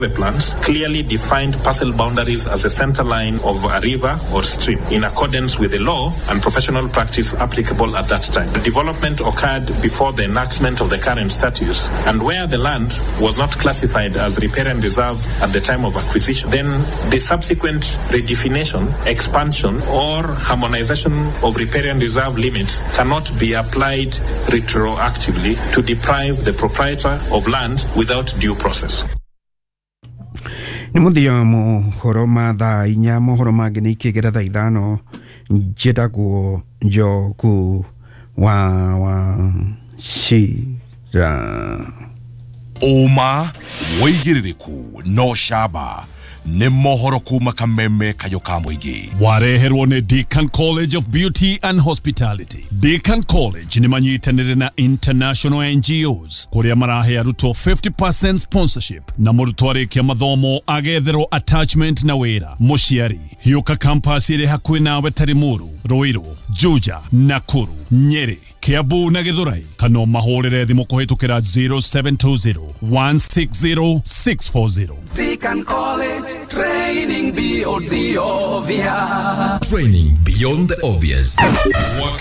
The plans clearly defined parcel boundaries as a center line of a river or stream in accordance with the law and professional practice applicable at that time. The development occurred before the enactment of the current statutes, and where the land was not classified as riparian reserve at the time of acquisition, then the subsequent redefinition, expansion, or harmonization of riparian reserve limits cannot be applied retroactively to deprive the proprietor of land without due process. Ni muthia mohoro ma thaa inya mohoro mangĩ nĩ ikĩgera thaa ithano njĩtagwo Njogu wa Shira. Oma wĩigĩrĩrĩku no shaba nĩ mohoro kuma Kameme Kayoka Mũingĩ. Wareherwo nĩ Deakin College of Beauty and Hospitality. Deakin College nĩ manyitanĩre na international NGOs kũrĩa marahe arutwo 50% sponsorship na mũrutwo arĩkia mathomo agetherwo attachment na wĩra. Mũciari hiũka campus ĩrĩ hakuhĩ nawe Tarimuru, Ruiru, Juja, Nakuru, Nyeri, Kiambu na Githurai. Kana mahũrĩre thimũ kũhĩtũkĩra 0720 160 640. Deakin College, training beyond the obvious. Training beyond the obvious.